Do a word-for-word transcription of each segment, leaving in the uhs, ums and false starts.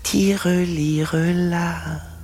Tire-lire-là.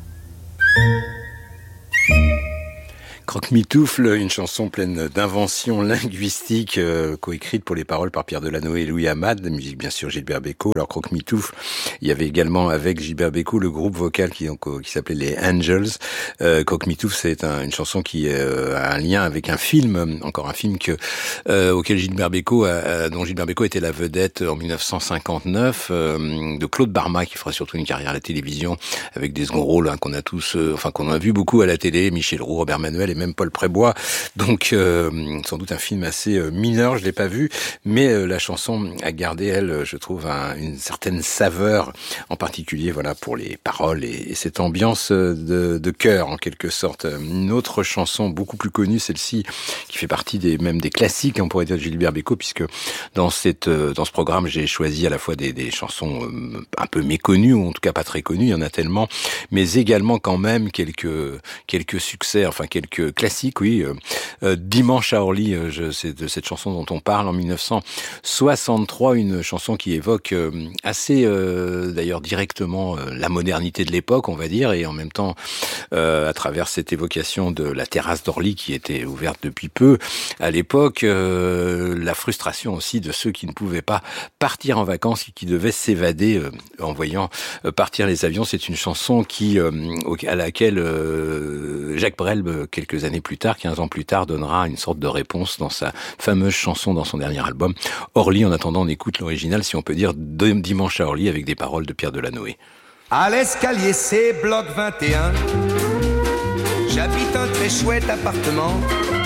Croque-mitoufle, une chanson pleine d'inventions linguistiques, euh, coécrite pour les paroles par Pierre Delanoë et Louis Amade, la musique bien sûr Gilbert Bécaud. Alors Croque-mitoufle, il y avait également avec Gilbert Bécaud le groupe vocal qui, donc, qui s'appelait les Angels. Euh, Croque-mitoufle, c'est un, une chanson qui euh, a un lien avec un film, encore un film que euh, auquel Gilbert Bécaud, a, dont Gilbert Bécaud était la vedette en dix-neuf cent cinquante-neuf, euh, de Claude Barma, qui fera surtout une carrière à la télévision avec des seconds rôles hein, qu'on a tous, euh, enfin qu'on a vu beaucoup à la télé, Michel Roux, Robert Manuel et même Paul Prébois, donc euh, sans doute un film assez euh, mineur, je l'ai pas vu, mais euh, la chanson a gardé, elle, je trouve, un, une certaine saveur, en particulier, voilà, pour les paroles et, et cette ambiance de, de chœur, en quelque sorte. Une autre chanson beaucoup plus connue, celle-ci, qui fait partie des même des classiques, on pourrait dire, de Gilbert Bécaud, puisque dans cette dans ce programme, j'ai choisi à la fois des, des chansons euh, un peu méconnues, ou en tout cas pas très connues, il y en a tellement, mais également quand même quelques quelques succès, enfin quelques classique, oui. Euh, euh, Dimanche à Orly, euh, je, c'est de cette chanson dont on parle en dix-neuf cent soixante-trois, une chanson qui évoque euh, assez, euh, d'ailleurs directement, euh, la modernité de l'époque, on va dire, et en même temps, euh, à travers cette évocation de la terrasse d'Orly qui était ouverte depuis peu à l'époque, euh, la frustration aussi de ceux qui ne pouvaient pas partir en vacances et qui devaient s'évader euh, en voyant euh, partir les avions. C'est une chanson qui, euh, à laquelle euh, Jacques Brel, quelques années plus tard, quinze ans plus tard, donnera une sorte de réponse dans sa fameuse chanson dans son dernier album, Orly. En attendant, on écoute l'original, si on peut dire, de Dimanche à Orly, avec des paroles de Pierre Delanoë. À l'escalier C, bloc vingt et un, j'habite un très chouette appartement.